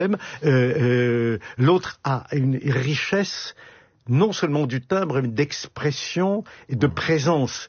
L'autre a une richesse non seulement du timbre, mais d'expression et de présence.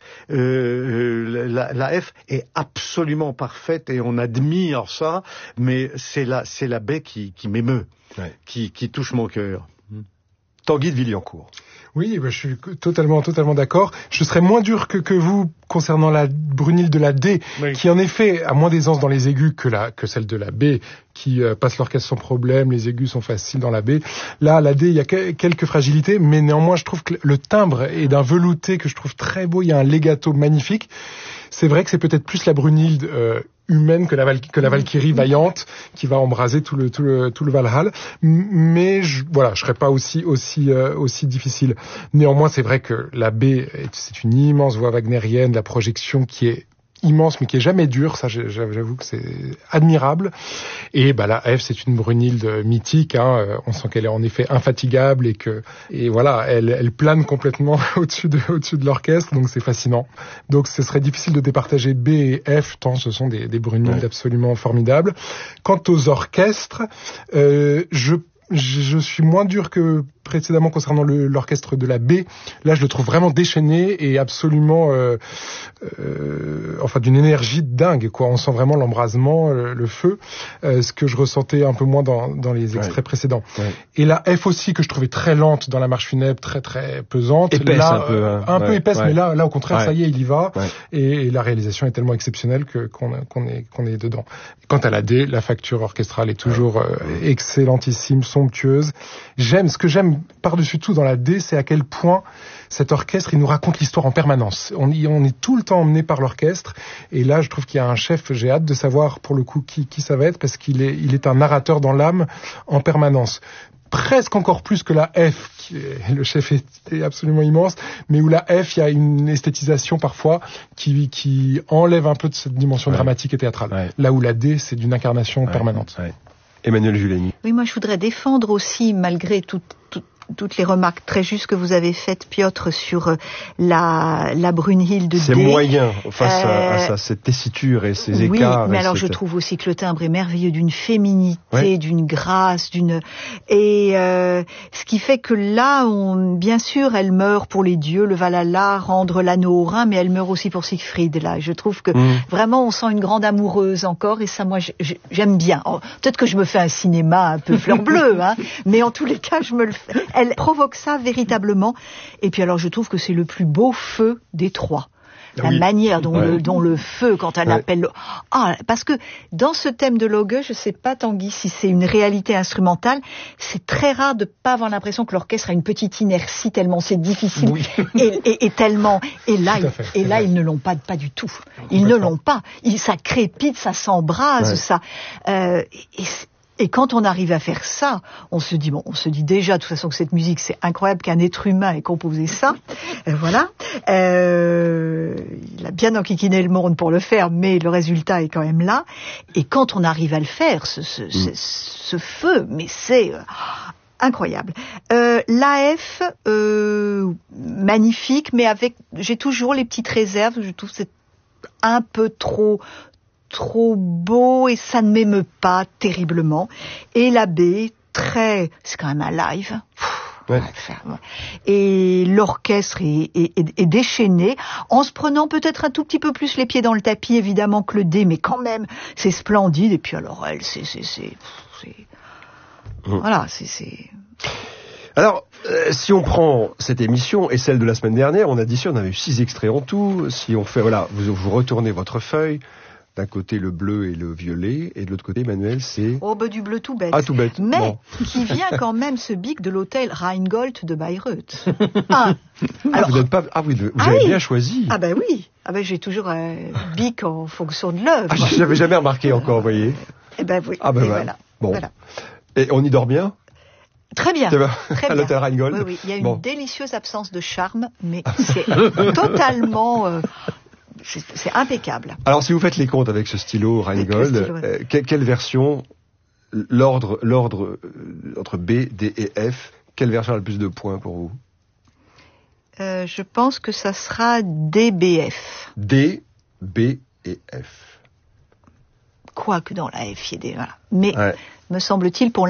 La F est absolument parfaite et on admire ça, mais c'est la baie qui m'émeut, qui touche mon cœur. Tanguy de Villancourt. Oui, je suis totalement d'accord. Je serais moins dur que vous concernant la Brunhilde de la D, qui en effet a moins d'aisance dans les aigus que celle de la B, qui passe l'orchestre sans problème, les aigus sont faciles dans la B. Là, la D, il y a quelques fragilités, mais néanmoins, je trouve que le timbre est d'un velouté que je trouve très beau. Il y a un legato magnifique. C'est vrai que c'est peut-être plus la Brunhilde humaine que la Valkyrie vaillante qui va embraser tout le Valhall, mais je serais pas aussi difficile. Néanmoins, c'est vrai que la B, c'est une immense voix wagnérienne, la projection qui est immense mais qui est jamais dure, ça j'avoue que c'est admirable. Et la F, c'est une Brunhilde mythique, on sent qu'elle est en effet infatigable et voilà, elle plane complètement au-dessus de l'orchestre, donc c'est fascinant. Donc ce serait difficile de départager B et F tant ce sont des Brunhildes absolument formidables. Quant aux orchestres, je suis moins dur que précédemment concernant l'orchestre de la B. Là, je le trouve vraiment déchaîné et absolument, d'une énergie dingue, quoi. On sent vraiment l'embrasement, le feu, ce que je ressentais un peu moins dans les extraits précédents. Ouais. Et la F aussi, que je trouvais très lente dans la marche funèbre, très très pesante. Épaisse là, un peu. Peu épaisse, mais là, au contraire, ça y est, il y va. Ouais. Et la réalisation est tellement exceptionnelle qu'on est dedans. Quant à la D, la facture orchestrale est toujours excellentissime, somptueuse. Ce que j'aime par-dessus tout dans la D, c'est à quel point cet orchestre, il nous raconte l'histoire en permanence. On est tout le temps emmené par l'orchestre. Et là, je trouve qu'il y a un chef, j'ai hâte de savoir pour le coup qui ça va être, parce qu'il est un narrateur dans l'âme en permanence. Presque encore plus que la F, le chef est absolument immense, mais où la F, il y a une esthétisation parfois qui enlève un peu de cette dimension dramatique et théâtrale. Ouais. Là où la D, c'est d'une incarnation permanente. Ouais. Emmanuelle Juleni. Oui, moi je voudrais défendre aussi, malgré toutes les remarques très justes que vous avez faites, Piotr, sur la Brunhilde D. C'est moyen face à cette tessiture et ces écarts. Oui, mais alors je trouve aussi que le timbre est merveilleux, d'une féminité, d'une grâce, ce qui fait que là, bien sûr, elle meurt pour les dieux, le Valhalla, rendre l'anneau au Rhin, mais elle meurt aussi pour Siegfried. Là, je trouve que vraiment, on sent une grande amoureuse encore, et ça, moi, j'aime bien. Peut-être que je me fais un cinéma un peu fleur bleue, mais en tous les cas, je me le fais. Elle provoque ça véritablement. Et puis alors, je trouve que c'est le plus beau feu des trois. La manière dont le feu, quand elle appelle... parce que dans ce thème de Loge, je sais pas, Tanguy, si c'est une réalité instrumentale, c'est très rare de pas avoir l'impression que l'orchestre a une petite inertie tellement c'est difficile. Oui. et tellement... Et là, ils ne l'ont pas du tout. Ils ne l'ont pas. Ça crépite, ça s'embrase, ça... Et quand on arrive à faire ça, on se dit déjà de toute façon que cette musique, c'est incroyable qu'un être humain ait composé ça. Voilà. Il a bien enquiquiné le monde pour le faire, mais le résultat est quand même là. Et quand on arrive à le faire, ce feu, mais c'est incroyable. L'AF, magnifique, mais j'ai toujours les petites réserves. Je trouve que c'est un peu trop beau et ça ne m'émeut pas terriblement. Et la B, c'est quand même un live. Et l'orchestre est déchaîné, en se prenant peut-être un tout petit peu plus les pieds dans le tapis, évidemment, que le D, mais quand même, c'est splendide. Et puis alors, elle, voilà, c'est... Alors, si on prend cette émission et celle de la semaine dernière, on additionne, on avait eu 6 extraits en tout. Si on fait, vous retournez votre feuille. D'un côté le bleu et le violet, et de l'autre côté, Emmanuel, c'est... du bleu tout bête. Ah, tout bête. Mais qui vient quand même ce bic de l'hôtel Rheingold de Bayreuth. Alors, vous n'êtes pas... vous avez bien choisi. Ah ben oui. J'ai toujours un bic en fonction de l'œuvre. Je n'avais jamais remarqué encore, vous voyez. Eh ben oui. Voilà. Bon. Voilà. Et on y dort bien? Très bien. À l'hôtel Rheingold. Oui. Il y a une délicieuse absence de charme, mais c'est totalement... C'est impeccable. Alors, si vous faites les comptes avec ce stylo Rheingold, quelle version, l'ordre entre B, D et F, quelle version a le plus de points pour vous? Je pense que ça sera DBF. D, B et F. Quoique dans la F, il y a des... Voilà. Mais, me semble-t-il, pour